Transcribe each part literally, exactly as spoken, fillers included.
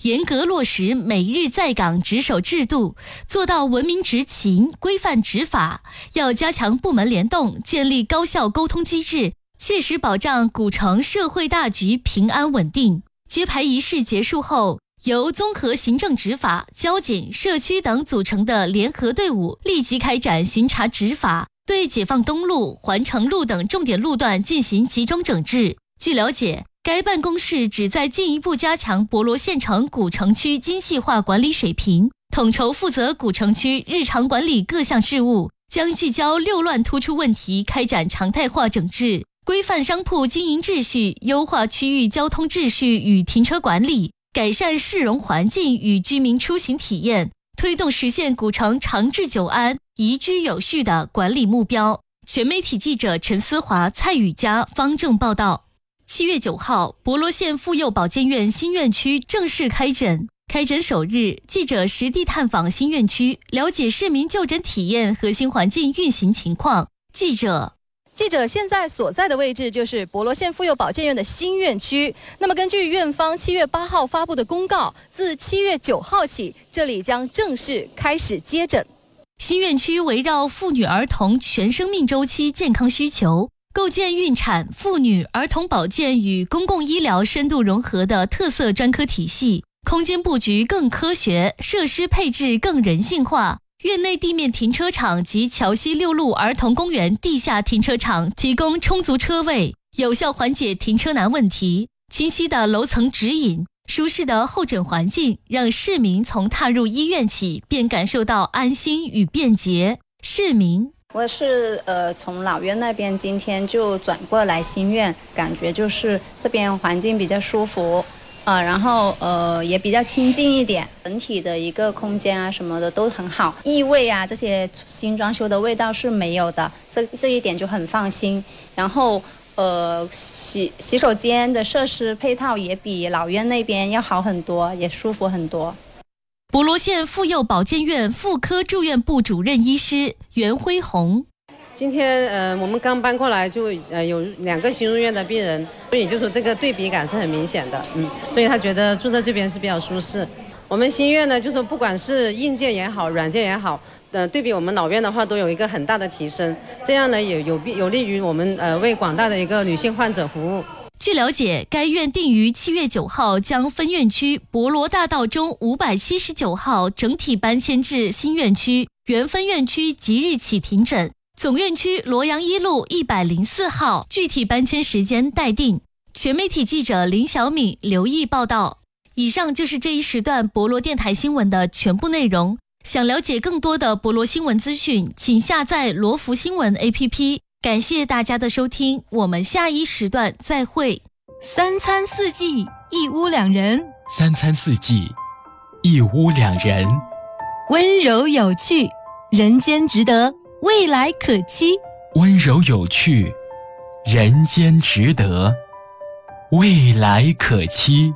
严格落实每日在岗值守制度，做到文明执勤、规范执法。要加强部门联动，建立高效沟通机制，切实保障古城社会大局平安稳定。揭牌仪式结束后，由综合行政执法、交警、社区等组成的联合队伍立即开展巡查执法，对解放东路、环城路等重点路段进行集中整治。据了解，该办公室旨在进一步加强博罗县城古城区精细化管理水平，统筹负责古城区日常管理各项事务，将聚焦六乱突出问题开展常态化整治，规范商铺经营秩序，优化区域交通秩序与停车管理，改善市容环境与居民出行体验，推动实现古城长治久安、宜居有序的管理目标。全媒体记者陈思华、蔡宇佳、方正报道。七月九号，博罗县妇幼保健院新院区正式开诊。开诊首日，记者实地探访新院区，了解市民就诊体验和新环境运行情况。记者记者现在所在的位置就是博罗县妇幼保健院的新院区。那么根据院方七月八号发布的公告，自七月九号起，这里将正式开始接诊。 新院区围绕妇女儿童全生命周期健康需求，构建孕产、妇女、儿童保健与公共医疗深度融合的特色专科体系，空间布局更科学，设施配置更人性化。院内地面停车场及桥西六路儿童公园地下停车场提供充足车位，有效缓解停车难问题。清晰的楼层指引，舒适的候诊环境，让市民从踏入医院起便感受到安心与便捷。市民我是呃从老院那边今天就转过来新院，感觉就是这边环境比较舒服，呃，然后呃也比较清静一点，整体的一个空间啊什么的都很好，异味啊这些新装修的味道是没有的，这这一点就很放心。然后呃洗洗手间的设施配套也比老院那边要好很多，也舒服很多。 博罗县妇幼保健院妇科住院部主任医师袁辉红， 今天呃我们刚搬过来就呃有两个新入院的病人，所以就说这个对比感是很明显的，嗯，所以他觉得住在这边是比较舒适。我们新院呢，就说不管是硬件也好，软件也好，呃对比我们老院的话，都有一个很大的提升，这样呢也有有利于我们呃为广大的一个女性患者服务。 据了解，该院定于七月九号将分院区博罗大道中五百七十九号整体搬迁至新院区，原分院区即日起停诊。总院区罗阳一路一百零四号，具体搬迁时间待定。全媒体记者林小敏、刘毅报道。以上就是这一时段博罗电台新闻的全部内容。想了解更多的博罗新闻资讯，请下载罗福新闻 A P P。感谢大家的收听，我们下一时段再会。 三餐四季，一屋两人。 三餐四季，一屋两人。 温柔有趣，人间值得，未来可期。 温柔有趣，人间值得，未来可期。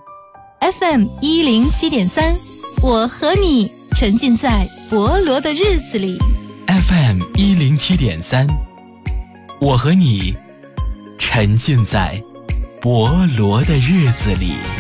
F M 一零七点三，我和你沉浸在博罗的日子里。 F M 一零七点三。我和你沉浸在博罗的日子里。